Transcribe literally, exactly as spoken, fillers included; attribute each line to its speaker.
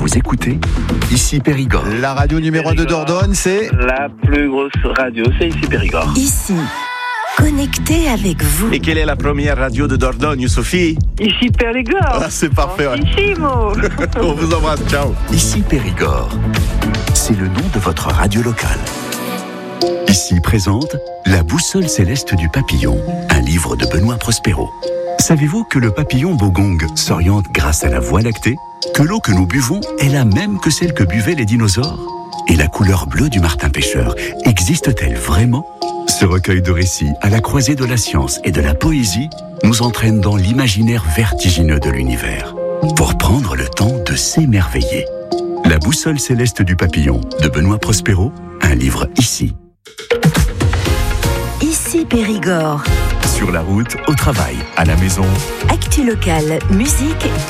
Speaker 1: Vous écoutez Ici Périgord.
Speaker 2: La radio numéro deux Dordogne, c'est
Speaker 3: la plus grosse radio, c'est Ici Périgord.
Speaker 4: Ici, connecté avec vous.
Speaker 5: Et quelle est la première radio de Dordogne, Sophie?
Speaker 3: Ici Périgord.
Speaker 5: Ah, c'est parfait. Ouais.
Speaker 3: Ici, Mo.
Speaker 5: On vous embrasse, ciao.
Speaker 1: Ici Périgord, c'est le nom de votre radio locale. Ici présente La boussole céleste du papillon, un livre de Benoît Prospero. Savez-vous que le papillon bogong s'oriente grâce à la Voie lactée? Que l'eau que nous buvons est la même que celle que buvaient les dinosaures? Et la couleur bleue du martin pêcheur existe-t-elle vraiment? Ce recueil de récits à la croisée de la science et de la poésie nous entraîne dans l'imaginaire vertigineux de l'univers pour prendre le temps de s'émerveiller. La boussole céleste du papillon de Benoît Prospero, un livre ici.
Speaker 4: Ici Périgord.
Speaker 1: Sur la route, au travail, à la maison.
Speaker 4: Actu locale, musique